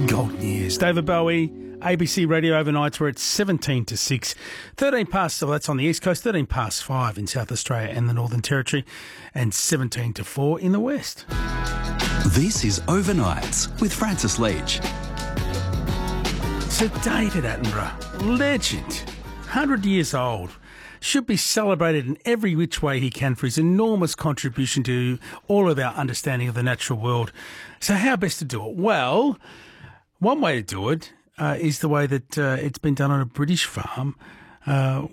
Golden years. David Bowie, ABC Radio Overnights. We're at 17 to 6. 13 past, so that's on the East Coast, 13 past 5 in South Australia and the Northern Territory, and 17 to 4 in the West. This is Overnights with Francis Leach. Sir David Attenborough, legend, 100 years old, should be celebrated in every which way he can for his enormous contribution to all of our understanding of the natural world. So how best to do it? Well, one way to do it is the way that it's been done on a British farm, a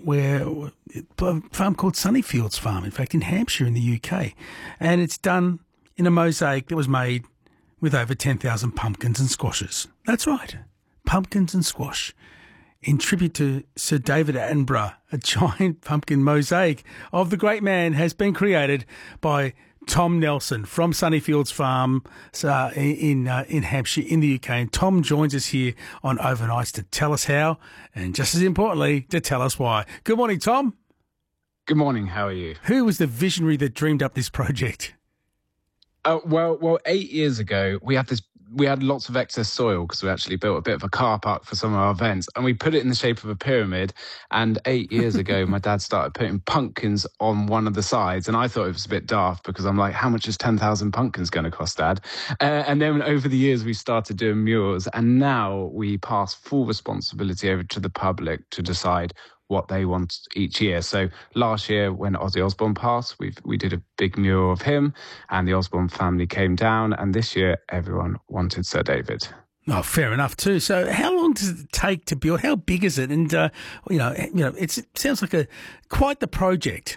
farm called Sunnyfields Farm, in fact, in Hampshire in the UK. And it's done in a mosaic that was made with over 10,000 pumpkins and squashes. That's right, pumpkins and squash. In tribute to Sir David Attenborough, a giant pumpkin mosaic of the great man has been created by Tom Nelson from Sunnyfields Farm in Hampshire in the UK. And Tom joins us here on Overnights to tell us how, and just as importantly, to tell us why. Good morning, Tom. Good morning. How are you? Who was the visionary that dreamed up this project? Well, 8 years ago, we had lots of excess soil because we actually built a bit of a car park for some of our events, and we put it in the shape of a pyramid. And 8 years ago, my dad started putting pumpkins on one of the sides, and I thought it was a bit daft because I'm like, how much is 10,000 pumpkins going to cost, Dad? And then over the years, we started doing murals, and now we pass full responsibility over to the public to decide what they want each year. So last year, when Ozzy Osbourne passed, we did a big mural of him, and the Osbourne family came down. And this year, everyone wanted Sir David. Oh, fair enough too. So, how long does it take to build? How big is it? And it sounds like quite the project.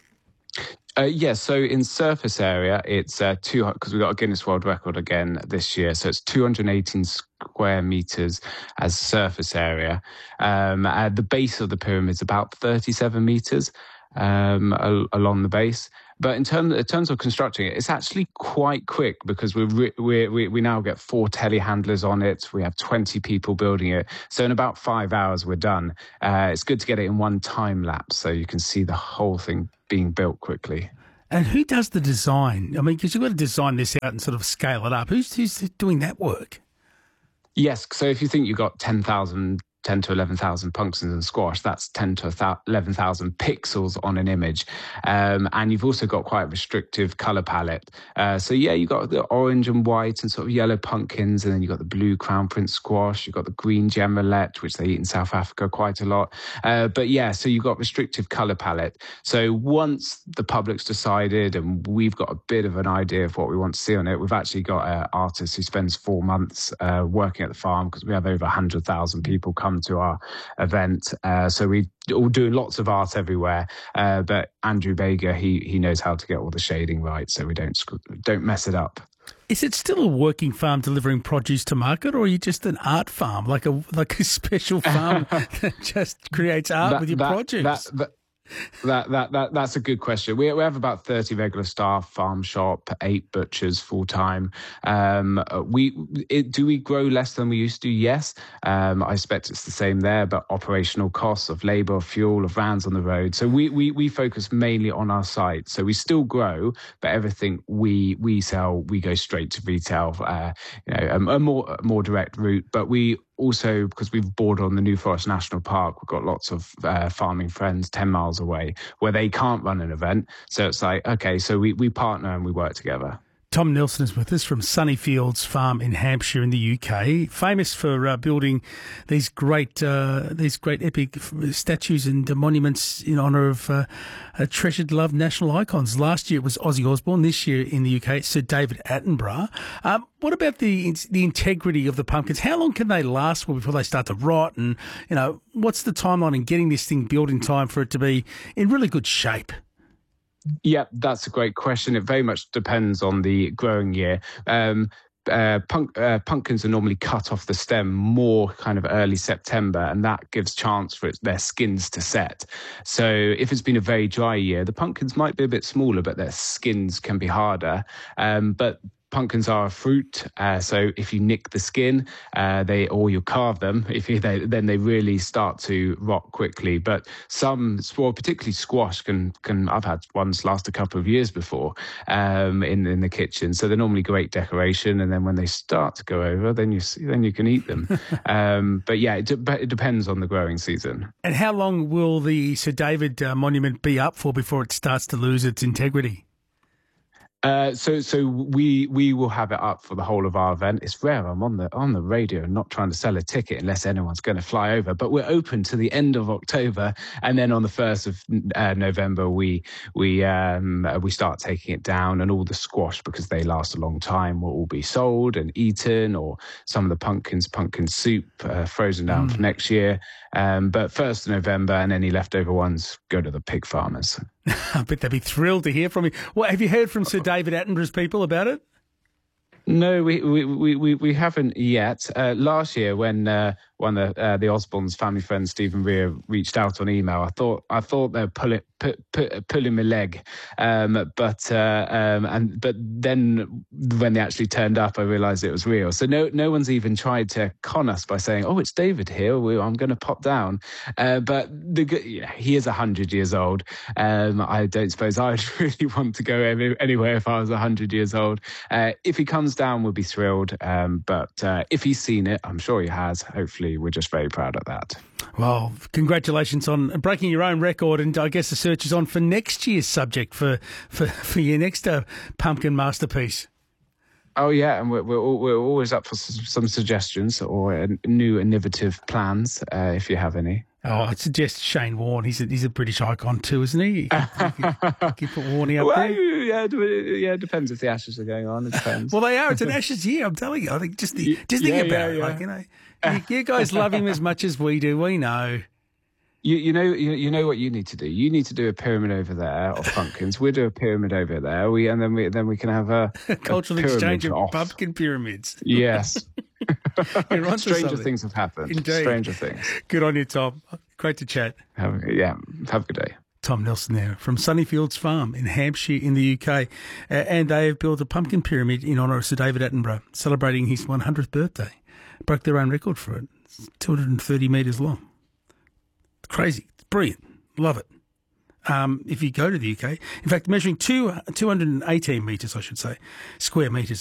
Yes, so in surface area, it's because we got a Guinness World Record again this year. So it's 218 square meters as surface area. At the base of the pyramid is about 37 meters along the base. But in terms of constructing it, it's actually quite quick because we now get 4 telehandlers on it. We have 20 people building it. So in about 5 hours, we're done. It's good to get it in one time lapse so you can see the whole thing being built quickly. And who does the design? I mean, because you've got to design this out and sort of scale it up. Who's doing that work? Yes. So if you think you've got 10 to 11,000 pumpkins and squash, that's 10 to 11,000 pixels on an image. And you've also got quite a restrictive colour palette. You've got the orange and white and sort of yellow pumpkins, and then you've got the blue crown prince squash, you've got the green gem roulette, which they eat in South Africa quite a lot. So you've got restrictive colour palette. So once the public's decided and we've got a bit of an idea of what we want to see on it, we've actually got an artist who spends 4 months working at the farm because we have over 100,000 people come to our event. So we all doing lots of art everywhere. But Andrew Bager, he knows how to get all the shading right, so we don't mess it up. Is it still a working farm delivering produce to market, or are you just an art farm, like a special farm that just creates art with your produce? That's a good question. We have about 30 regular staff, farm shop, 8 butchers full time. Do we grow less than we used to? Yes. I expect it's the same there, but operational costs of labour, of fuel, of vans on the road. So we focus mainly on our site. So we still grow, but everything we sell, we go straight to retail. A more direct route. But we also, because we've bordered on the New Forest National Park, we've got lots of farming friends 10 miles away where they can't run an event. So it's like, okay, so we partner and we work together. Tom Nelson is with us from Sunnyfields Farm in Hampshire in the UK, famous for building these great epic statues and monuments in honour of treasured, loved national icons. Last year it was Ozzy Osbourne. This year in the UK, it's Sir David Attenborough. What about the integrity of the pumpkins? How long can they last before they start to rot? And what's the timeline in getting this thing built in time for it to be in really good shape? Yeah, that's a great question. It very much depends on the growing year. Pumpkins are normally cut off the stem more kind of early September, and that gives chance for their skins to set. So if it's been a very dry year, the pumpkins might be a bit smaller, but their skins can be harder. But pumpkins are a fruit, so if you nick the skin, or you carve them, then they really start to rot quickly. But particularly squash, can I've had ones last a couple of years before in the kitchen. So they're normally great decoration, and then when they start to go over, then you can eat them. But yeah, it depends on the growing season. And how long will the Sir David monument be up for before it starts to lose its integrity? So we will have it up for the whole of our event. It's rare I'm on the radio not trying to sell a ticket unless anyone's going to fly over. But we're open to the end of October, and then on the 1st of November we start taking it down, and all the squash, because they last a long time, will all be sold and eaten, or some of the pumpkin soup frozen down for next year. But 1st of November, and any leftover ones go to the pig farmers. I bet they'd be thrilled to hear from you. Well, have you heard from Sir David Attenborough's people about it? No, we haven't yet. Last year, when one of the Osbornes family friend Stephen Rea reached out on email, I thought they'd pulling my leg, but then when they actually turned up, I realised it was real. So no one's even tried to con us by saying, "Oh, it's David here. I'm going to pop down." But he is 100 years old. I don't suppose I'd really want to go anywhere if I was 100 years old. If he comes down, we'll be thrilled. But if he's seen it, I'm sure he has. Hopefully, we're just very proud of that. Well, congratulations on breaking your own record, and I guess the search is on for next year's subject for your next pumpkin masterpiece. Oh yeah, and we're always up for some suggestions or new innovative plans if you have any. Oh, I'd suggest Shane Warne. He's a British icon too, isn't he? You can put Warney up there. Yeah, it depends if the Ashes are going on. It depends. Well, they are. It's an Ashes year. I'm telling you. I think just think about it. Like, you guys love him as much as we do. We know. You know what you need to do. You need to do a pyramid over there of pumpkins. We'll do a pyramid over there. Then we can have a cultural exchange of pumpkin pyramids. Yes. Stranger things have happened. Indeed. Stranger things. Good on you, Tom. Great to chat. Have a good day. Tom Nelson there from Sunnyfields Farm in Hampshire in the UK. And they have built a pumpkin pyramid in honour of Sir David Attenborough, celebrating his 100th birthday. Broke their own record for it. It's 230 metres long. Crazy. It's brilliant. Love it. If you go to the UK, in fact, measuring 218 metres, I should say, square metres.